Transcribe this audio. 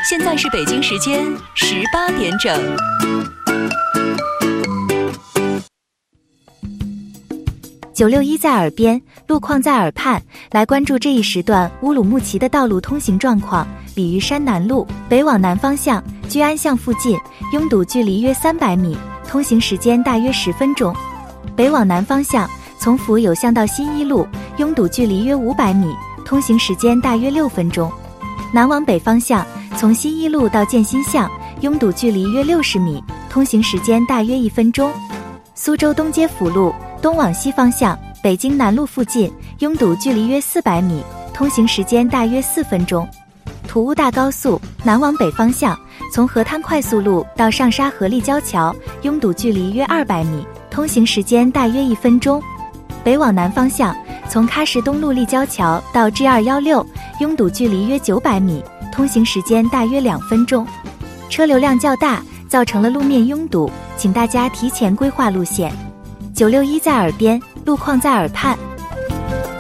现在是北京时间18点整。 961在耳边，路况在耳畔，来关注这一时段乌鲁木齐的道路通行状况。鲤鱼山南路北往南方向，居安巷附近拥堵距离约300米，通行时间大约10分钟。北往南方向，从府有巷到新一路拥堵距离约500米，通行时间大约6分钟。南往北方向，从新一路到建新巷拥堵距离约60米，通行时间大约1分钟。苏州东街辅路东往西方向，北京南路附近拥堵距离约400米，通行时间大约4分钟。土乌大高速南往北方向，从河滩快速路到上沙河立交桥拥堵距离约200米，通行时间大约1分钟。北往南方向，从喀什东路立交桥到 G216拥堵距离约900米，通行时间大约2分钟。车流量较大，造成了路面拥堵，请大家提前规划路线。961在耳边，路况在耳畔。